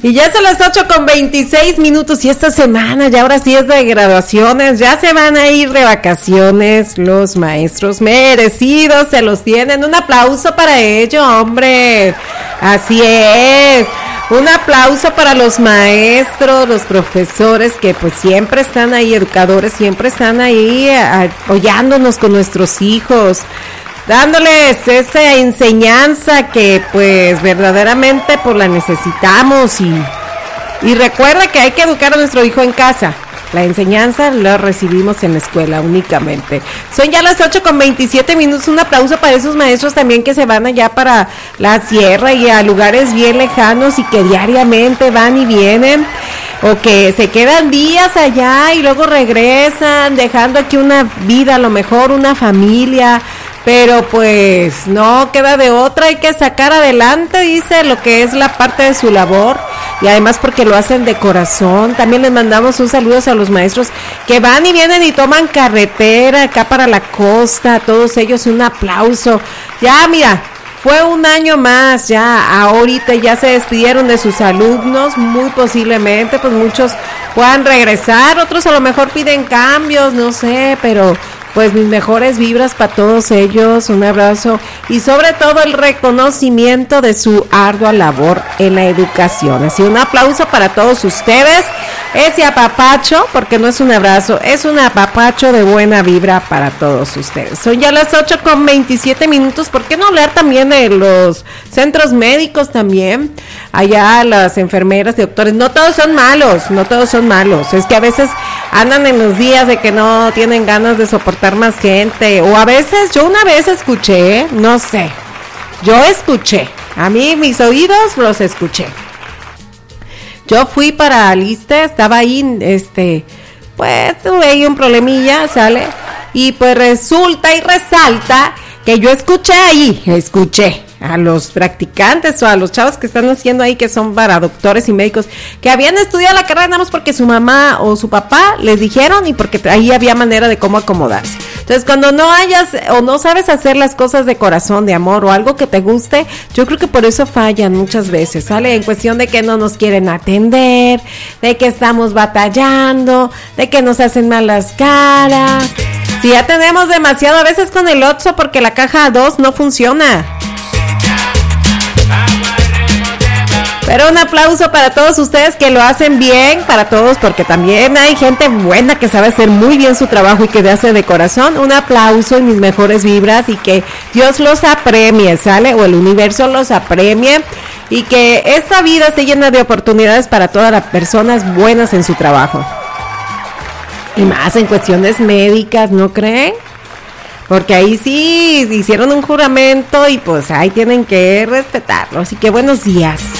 Y ya son las 8:26 y esta semana ya ahora sí es de graduaciones, ya se van a ir de vacaciones los maestros, merecidos se los tienen, un aplauso para ello, hombre, así es. Un aplauso para los maestros, los profesores que pues siempre están ahí, educadores, siempre están ahí apoyándonos con nuestros hijos, dándoles esa enseñanza que pues verdaderamente pues la necesitamos y recuerda que hay que educar a nuestro hijo en casa. La enseñanza la recibimos en la escuela únicamente. Son ya las 8:27. Un aplauso para esos maestros también que se van allá para la sierra y a lugares bien lejanos y que diariamente van y vienen, o que se quedan días allá y luego regresan, dejando aquí una vida, a lo mejor una familia. Pero pues no queda de otra, hay que sacar adelante, dice, lo que es la parte de su labor, y además porque lo hacen de corazón. También les mandamos un saludo a los maestros que van y vienen y toman carretera acá para la costa, a todos ellos un aplauso. Ya mira, fue un año más, ya ahorita ya se despidieron de sus alumnos, muy posiblemente pues muchos puedan regresar, otros a lo mejor piden cambios, no sé, pero pues mis mejores vibras para todos ellos, un abrazo y sobre todo el reconocimiento de su ardua labor en la educación. Así un aplauso para todos ustedes, ese apapacho, porque no es un abrazo, es un apapacho de buena vibra para todos ustedes. Son ya las 8:27, ¿por qué no hablar también de los centros médicos también? Allá las enfermeras y doctores, no todos son malos, es que a veces andan en los días de que no tienen ganas de soportar más gente, o a veces, yo una vez escuché, no sé, a mí mis oídos los escuché. Yo fui para Aliste, estaba ahí, pues tuve ahí un problemilla, ¿sale? Y pues resulta y resalta que yo escuché a los practicantes o a los chavos que están haciendo ahí, que son para doctores y médicos, que habían estudiado la carrera nada más porque su mamá o su papá les dijeron y porque ahí había manera de cómo acomodarse. Entonces, cuando no hayas o no sabes hacer las cosas de corazón, de amor o algo que te guste, yo creo que por eso fallan muchas veces, ¿sale? En cuestión de que no nos quieren atender, de que estamos batallando, de que nos hacen malas caras. Si ya tenemos demasiado a veces con el Oxxo porque la caja 2 no funciona. Pero un aplauso para todos ustedes que lo hacen bien, para todos, porque también hay gente buena que sabe hacer muy bien su trabajo y que le hace de corazón. Un aplauso y mis mejores vibras y que Dios los apremie, ¿sale? O el universo los apremie y que esta vida esté llena de oportunidades para todas las personas buenas en su trabajo. Y más en cuestiones médicas, ¿no creen? Porque ahí sí hicieron un juramento y pues ahí tienen que respetarlo. Así que buenos días.